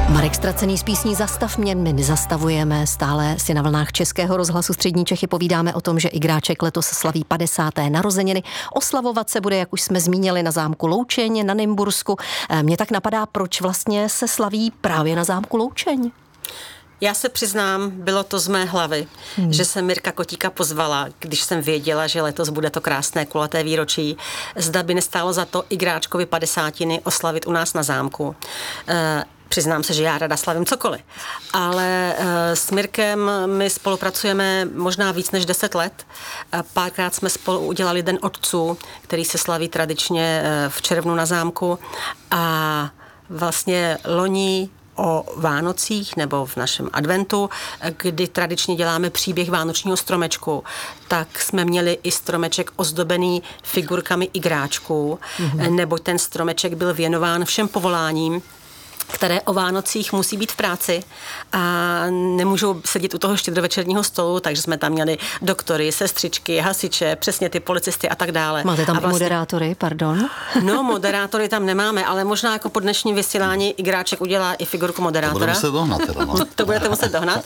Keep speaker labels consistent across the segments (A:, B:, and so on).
A: Marek Stracený z písní Zastav mě, my nezastavujeme, stále si na vlnách Českého rozhlasu Střední Čechy povídáme o tom, že Igráček letos slaví 50. narozeniny. Oslavovat se bude, jak už jsme zmínili, na zámku Loučeň na Nymbursku. Mě tak napadá, proč vlastně se slaví právě na zámku Loučeň?
B: Já se přiznám, bylo to z mé hlavy, že jsem Mirka Kotíka pozvala, když jsem věděla, že letos bude to krásné kulaté výročí. Zda by nestálo za to Igráčkovi 50. oslavit u nás na zámku. Přiznám se, že já rada slavím cokoliv, ale s Mirkem my spolupracujeme možná víc než 10 let. Párkrát jsme spolu udělali Den otců, který se slaví tradičně v červnu na zámku, a vlastně loni o Vánocích nebo v našem adventu, kdy tradičně děláme příběh vánočního stromečku, tak jsme měli i stromeček ozdobený figurkami igráčků, neboť ten stromeček byl věnován všem povoláním, které o Vánocích musí být v práci a nemůžou sedět u toho štědrovečerního stolu, takže jsme tam měli doktory, sestřičky, hasiče, přesně ty policisty a tak dále.
A: Máte tam vlastně moderátory, pardon?
B: No, moderátory tam nemáme, ale možná jako po dnešním vysílání Igráček udělá i figurku moderátora.
C: To budete muset dohnat teda, no.
B: To budete muset dohnat.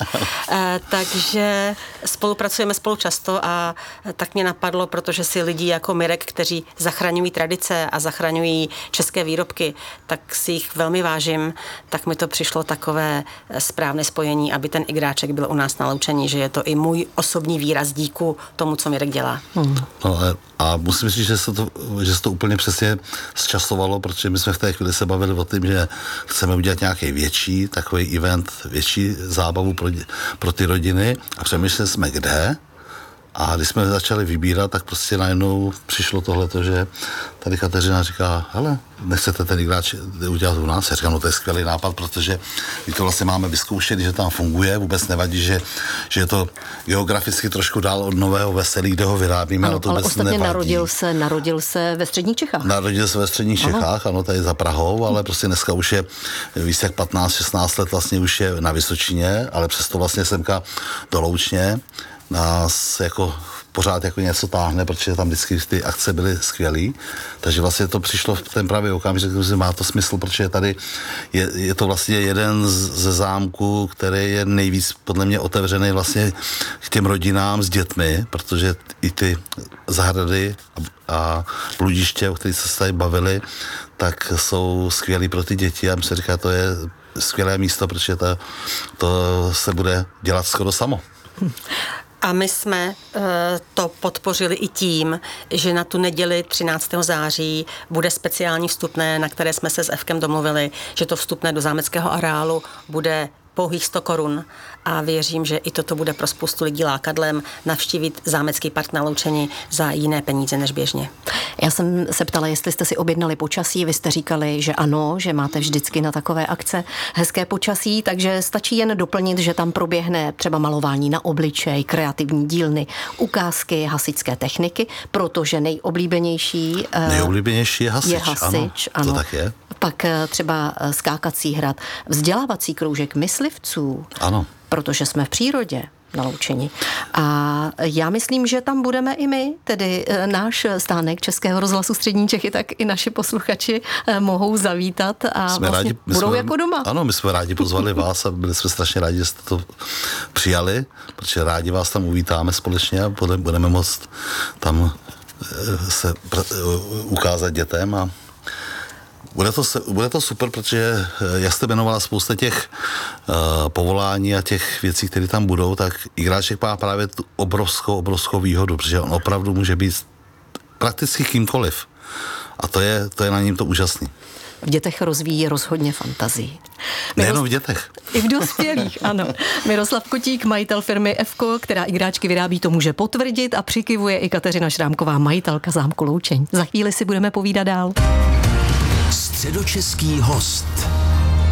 B: Takže spolupracujeme spolu často a tak mě napadlo, protože si lidi jako Mirek, kteří zachraňují tradice a zachraňují české výrobky, tak si jich velmi vážím. Tak mi to přišlo takové správné spojení, aby ten Igráček byl u nás na Loučení, že je to i můj osobní výraz díku tomu, co Mirek dělá.
C: No, a musím říct, že se to úplně přesně zčasovalo, protože my jsme v té chvíli se bavili o tom, že chceme udělat nějaký větší takový event, větší zábavu pro ty rodiny a přemýšleli jsme kde. A když jsme začali vybírat, tak prostě najednou přišlo tohleto, že tady Kateřina říká, hele, nechcete ten Igráč udělat u nás? Já říkám, no to je skvělý nápad, protože my to vlastně máme vyzkoušet, že tam funguje, vůbec nevadí, že je to geograficky trošku dál od Nového Veselí, kde ho vyrábíme,
A: ano,
C: ale to
A: ale
C: vůbec
A: ostatně
C: nevadí.
A: Narodil se ve Středních Čechách.
C: Narodil se ve Středních Čechách, ano, tady za Prahou, ale prostě dneska už je víc jak 15-16 let vlastně už je na Vysočině, ale přesto vlastně semka do Loučně nás jako pořád jako něco táhne, protože tam vždycky ty akce byly skvělý, takže vlastně to přišlo v ten pravý okamžik, že má to smysl, protože tady je to vlastně jeden ze zámků, který je nejvíc podle mě otevřený vlastně k těm rodinám s dětmi, protože i ty zahrady a bludiště, o kterých se tady bavili, tak jsou skvělý pro ty děti a mi se říká, to je skvělé místo, protože to se bude dělat skoro samo.
B: A my jsme to podpořili i tím, že na tu neděli 13. září bude speciální vstupné, na které jsme se s Evkem domluvili, že to vstupné do zámeckého areálu bude pouhých 100 korun a věřím, že i toto bude pro spoustu lidí lákadlem navštívit zámecký park na Loučeni za jiné peníze než běžně.
A: Já jsem se ptala, jestli jste si objednali počasí, vy jste říkali, že ano, že máte vždycky na takové akce hezké počasí, takže stačí jen doplnit, že tam proběhne třeba malování na obličej, kreativní dílny, ukázky hasičské techniky, protože nejoblíbenější
C: je hasič, ano. To tak je.
A: Pak třeba skákací hrad, vzdělávací kroužek myslivců,
C: ano.
A: Protože jsme v přírodě na Loučeni. A já myslím, že tam budeme i my, tedy náš stánek Českého rozhlasu Střední Čechy, tak i naši posluchači mohou zavítat a vlastně budou jako doma.
C: Ano, my jsme rádi pozvali vás a byli jsme strašně rádi, že jste to přijali, protože rádi vás tam uvítáme společně a budeme moct tam se ukázat dětem a bude to super, protože jak jste jmenovala spousta těch povolání a těch věcí, které tam budou, tak Igráček má právě tu obrovskou výhodu, protože on opravdu může být prakticky kýmkoliv. A to je na něm to úžasný.
A: V dětech rozvíjí rozhodně fantazii.
C: Nejenom v dětech.
A: I v dospělých, ano. Miroslav Kotík, majitel firmy Evko, která Igráčky vyrábí, to může potvrdit a přikivuje i Kateřina Šrámková, majitelka zámku Loučeň. Za chvíli si budeme povídat dál.
D: Středočeský host.